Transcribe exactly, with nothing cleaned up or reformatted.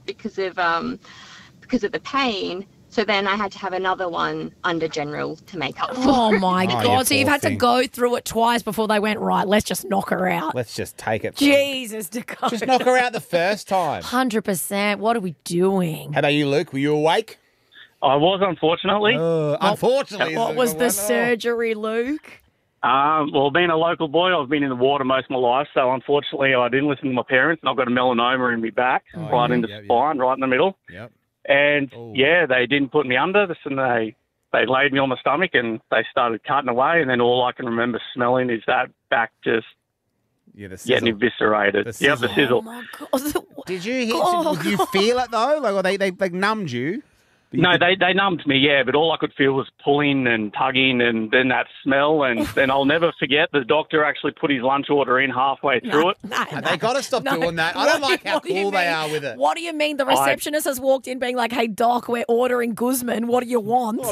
it because of um because of the pain. So then I had to have another one under general to make up for Oh, it. my Oh, God. you So you've poor had to thing. go through it twice before they went, right, let's just knock her out. Let's just take it. Jesus, Dakota. Just knock her out the first time. one hundred percent. What are we doing? How about you, Luke? Were you awake? I was, unfortunately. Uh, unfortunately. What is was the one. Oh. surgery, Luke? Um, well, being a local boy, I've been in the water most of my life, so unfortunately I didn't listen to my parents, and I've got a melanoma in my back, Oh, right yeah, in the yeah, yeah. spine, right in the middle. Yep. And, Oh. yeah, they didn't put me under, this, and they, they laid me on my stomach, and they started cutting away, and then all I can remember smelling is that back just Yeah, the getting sizzle. eviscerated. The Yep, the sizzle. sizzle. Oh, my God. Did you hit? Oh, Did you feel it though? Like, or they they like numbed you? But you No, could- they, they numbed me, yeah, but all I could feel was pulling and tugging and then that smell. And then I'll never forget the doctor actually put his lunch order in halfway through it. No, no. They got to stop No. doing that. I don't What- like how what do you cool they mean? are with it. What do you mean? The receptionist has walked in being like, hey, Doc, we're ordering Guzman. What do you want?